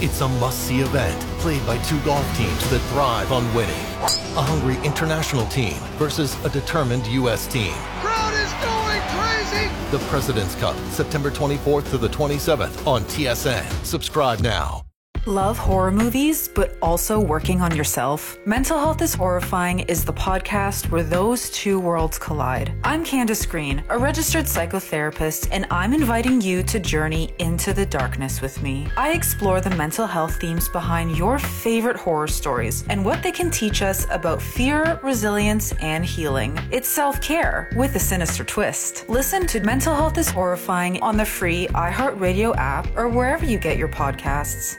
It's a must-see event played by two golf teams that thrive on winning. A hungry international team versus a determined U.S. team. Crowd is going crazy! The President's Cup, September 24th to the 27th on TSN. Subscribe now. Love horror movies, but also working on yourself? Mental Health is Horrifying is the podcast where those two worlds collide. I'm Candace Green, a registered psychotherapist, and I'm inviting you to journey into the darkness with me. I explore the mental health themes behind your favorite horror stories and what they can teach us about fear, resilience, and healing. It's self-care with a sinister twist. Listen to Mental Health is Horrifying on the free iHeartRadio app or wherever you get your podcasts.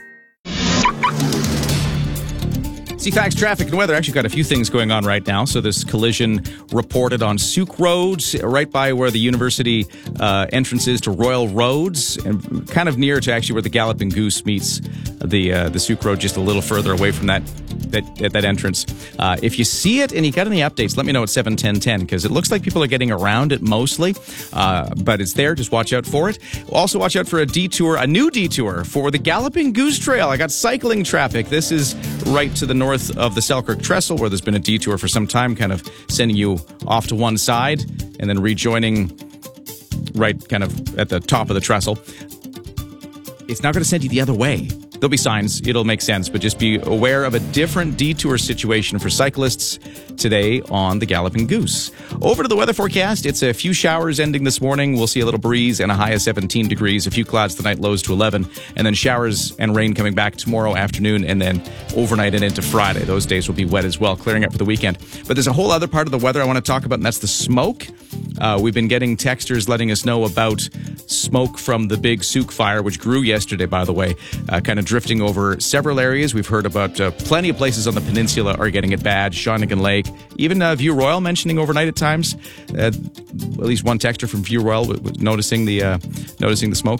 CFAX traffic and weather. Actually got a few things going on right now. So this collision reported on Souk Road, right by where the university entrance is to Royal Roads, and kind of near to actually where the Galloping Goose meets the Souk Road, just a little further away from that entrance. If you see it and you got any updates, let me know at 71010, because it looks like people are getting around it mostly, but it's there. Just watch out for it. Also watch out for a new detour for the Galloping Goose Trail. I got cycling traffic. This is right to the north of the Selkirk Trestle, where there's been a detour for some time, kind of sending you off to one side and then rejoining right kind of at the top of the trestle. It's not going to send you the other way. There'll be signs. It'll make sense, but just be aware of a different detour situation for cyclists today on the Galloping Goose. Over to the weather forecast. It's a few showers ending this morning. We'll see a little breeze and a high of 17 degrees. A few clouds tonight, lows to 11. And then showers and rain coming back tomorrow afternoon and then overnight and into Friday. Those days will be wet as well, clearing up for the weekend. But there's a whole other part of the weather I want to talk about, and that's the smoke. We've been getting texters letting us know about smoke from the big Souk fire, which grew yesterday, by the way, kind of drifting over several areas. We've heard about plenty of places on the peninsula are getting it bad. Shawnigan Lake, even View Royal mentioning overnight at times. At least one texter from View Royal was noticing the smoke.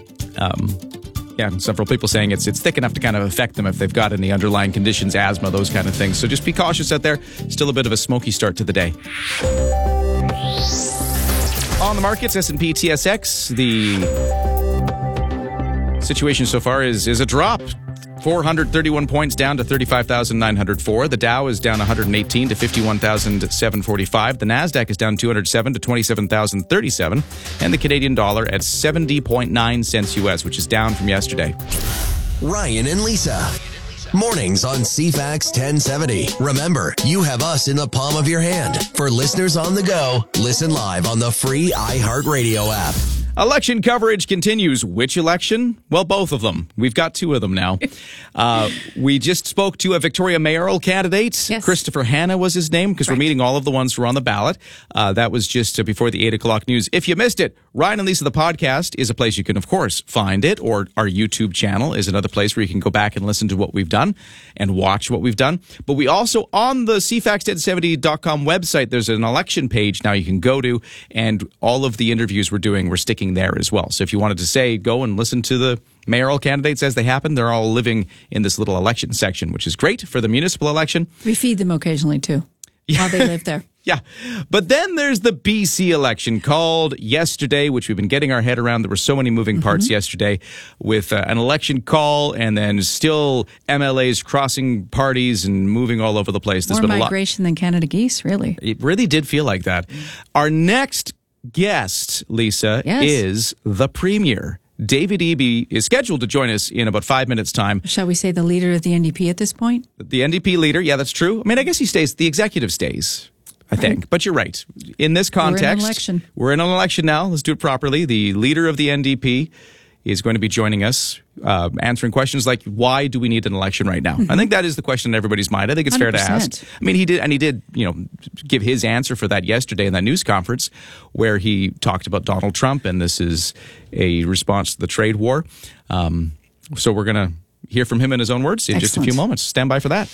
And several people saying it's thick enough to kind of affect them if they've got any underlying conditions, asthma, those kind of things. So just be cautious out there. Still a bit of a smoky start to the day. On the markets, S&P TSX, the situation so far is a drop. 431 points down to 35,904. The Dow is down 118 to 51,745. The Nasdaq is down 207 to 27,037. And the Canadian dollar at 70.9 cents US, which is down from yesterday. Ryan and Lisa. Mornings on CFAX 1070. Remember, you have us in the palm of your hand. For listeners on the go, listen live on the free iHeartRadio app. Election coverage continues. Which election? Well, both of them. We've got two of them now. We just spoke to a Victoria mayoral candidate. Yes. Christopher Hanna was his name, because we're meeting all of the ones who are on the ballot. That was just before the 8 o'clock news. If you missed it, Ryan and Lisa, the podcast, is a place you can, of course, find it, or our YouTube channel is another place where you can go back and listen to what we've done and watch what we've done. But we also, on the CFAX1070.com website, there's an election page now you can go to, and all of the interviews we're doing, we're sticking there as well. So if you wanted to say, go and listen to the mayoral candidates as they happen, they're all living in this little election section, which is great for the municipal election. We feed them occasionally, too, while they live there. Yeah. But then there's the BC election called yesterday, which we've been getting our head around. There were so many moving parts yesterday with an election call and then still MLAs crossing parties and moving all over the place. There's More been migration than Canada geese, really. It really did feel like that. Our next guest, Lisa, is the Premier. David Eby is scheduled to join us in about 5 minutes' time. Shall we say the leader of the NDP at this point? The NDP leader, yeah, that's true. I mean, I guess he stays, the executive stays, I think. But you're right. In this context, we're in an election now. Let's do it properly. The leader of the NDP is going to be joining us, answering questions like, why do we need an election right now? I think that is the question in everybody's mind. I think it's 100%. Fair to ask. I mean, he did, give his answer for that yesterday in that news conference where he talked about Donald Trump, and this is a response to the trade war. So we're going to hear from him in his own words in just a few moments. Stand by for that.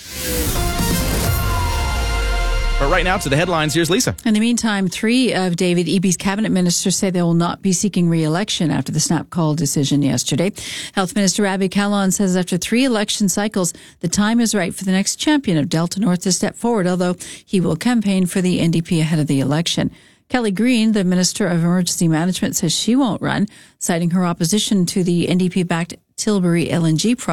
But right now, to the headlines, here's Lisa. In the meantime, 3 of David Eby's cabinet ministers say they will not be seeking re-election after the snap call decision yesterday. Health Minister Abby Callon says after 3 election cycles, the time is right for the next champion of Delta North to step forward, although he will campaign for the NDP ahead of the election. Kelly Green, the Minister of Emergency Management, says she won't run, citing her opposition to the NDP-backed Tilbury LNG project.